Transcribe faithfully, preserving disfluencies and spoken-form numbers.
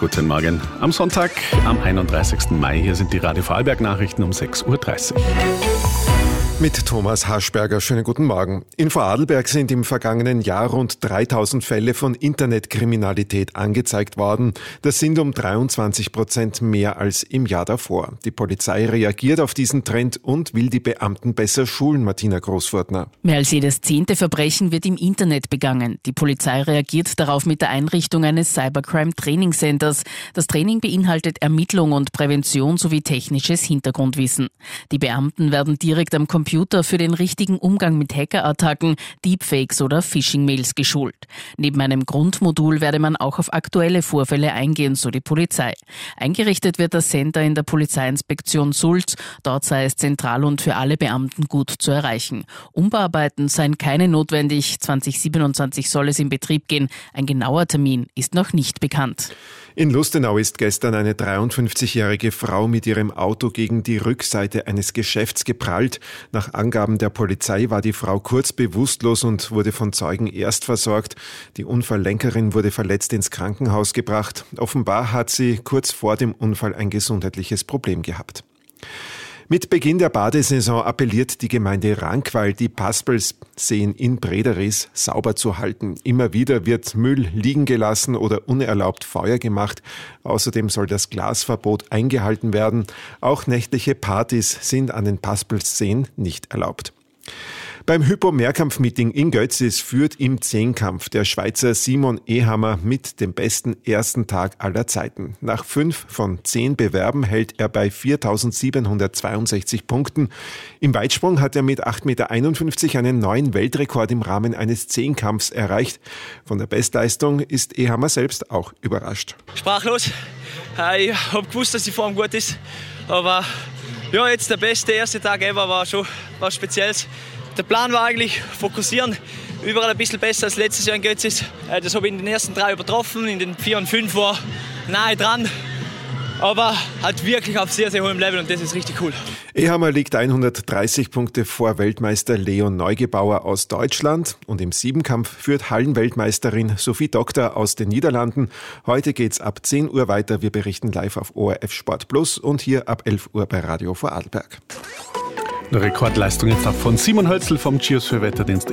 Guten Morgen. Am Sonntag, am einunddreißigsten Mai, hier sind die Radio Vorarlberg-Nachrichten um sechs Uhr dreißig. Mit Thomas Haschberger. Schönen guten Morgen. In Vorarlberg sind im vergangenen Jahr rund dreitausend Fälle von Internetkriminalität angezeigt worden. Das sind um dreiundzwanzig Prozent mehr als im Jahr davor. Die Polizei reagiert auf diesen Trend und will die Beamten besser schulen, Martina Großfurtner. Mehr als jedes zehnte Verbrechen wird im Internet begangen. Die Polizei reagiert darauf mit der Einrichtung eines Cybercrime Training Centers. Das Training beinhaltet Ermittlung und Prävention sowie technisches Hintergrundwissen. Die Beamten werden direkt am Computer für den richtigen Umgang mit Hackerattacken, Deepfakes oder Phishing-Mails geschult. Neben einem Grundmodul werde man auch auf aktuelle Vorfälle eingehen, so die Polizei. Eingerichtet wird das Center in der Polizeiinspektion Sulz. Dort sei es zentral und für alle Beamten gut zu erreichen. Umbauarbeiten seien keine notwendig. zwanzig siebenundzwanzig soll es in Betrieb gehen. Ein genauer Termin ist noch nicht bekannt. In Lustenau ist gestern eine dreiundfünfzigjährige Frau mit ihrem Auto gegen die Rückseite eines Geschäfts geprallt. Nach Angaben der Polizei war die Frau kurz bewusstlos und wurde von Zeugen erst versorgt. Die Unfalllenkerin wurde verletzt ins Krankenhaus gebracht. Offenbar hat sie kurz vor dem Unfall ein gesundheitliches Problem gehabt. Mit Beginn der Badesaison appelliert die Gemeinde Rankwall, die Paspelsseen in Brederis sauber zu halten. Immer wieder wird Müll liegen gelassen oder unerlaubt Feuer gemacht. Außerdem soll das Glasverbot eingehalten werden. Auch nächtliche Partys sind an den Paspelsseen nicht erlaubt. Beim Hypo-Mehrkampf-Meeting in Götzis führt im Zehnkampf der Schweizer Simon Ehammer mit dem besten ersten Tag aller Zeiten. Nach fünf von zehn Bewerben hält er bei viertausendsiebenhundertzweiundsechzig Punkten. Im Weitsprung hat er mit acht Komma einundfünfzig Meter einen neuen Weltrekord im Rahmen eines Zehnkampfs erreicht. Von der Bestleistung ist Ehammer selbst auch überrascht. Sprachlos. Ich habe gewusst, dass die Form gut ist. Aber ja, jetzt der beste erste Tag ever war schon was Spezielles. Der Plan war eigentlich fokussieren, überall ein bisschen besser als letztes Jahr in Götzis. Das habe ich in den ersten drei übertroffen, in den vier und fünf war nahe dran, aber halt wirklich auf sehr, sehr hohem Level und das ist richtig cool. Ehammer liegt hundertdreißig Punkte vor Weltmeister Leon Neugebauer aus Deutschland und im Siebenkampf führt Hallenweltmeisterin Sophie Doktor aus den Niederlanden. Heute geht's ab zehn Uhr weiter. Wir berichten live auf O R F Sport Plus und hier ab elf Uhr bei Radio Vorarlberg. Eine Rekordleistung jetzt auch von Simon Hölzl vom Gios für Wetterdienst.